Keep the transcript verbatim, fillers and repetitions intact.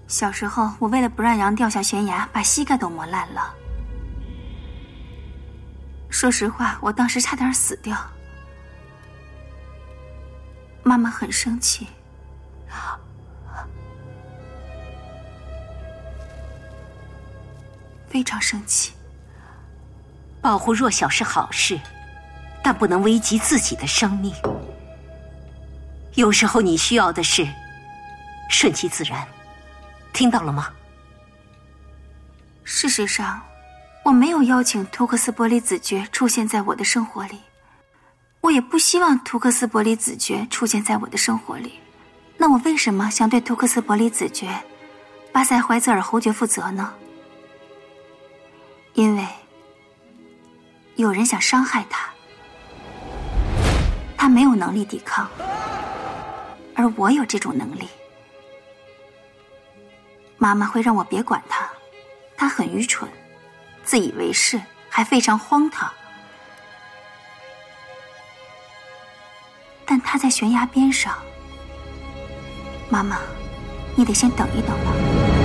小时候，我为了不让羊掉下悬崖，把膝盖都磨烂了。说实话，我当时差点死掉。妈妈很生气，非常生气。 保护弱小是好事，但不能危及自己的生命。有时候你需要的是顺其自然，听到了吗？ 事实上，我没有邀请图克斯伯里子爵出现在我的生活里，我也不希望图克斯伯里子爵出现在我的生活里。那我为什么想对图克斯伯里子爵、巴塞怀泽尔侯爵负责呢？因为有人想伤害他，他没有能力抵抗，而我有这种能力。妈妈会让我别管他，他很愚蠢，自以为是，还非常荒唐。但他在悬崖边上，妈妈，你得先等一等吧。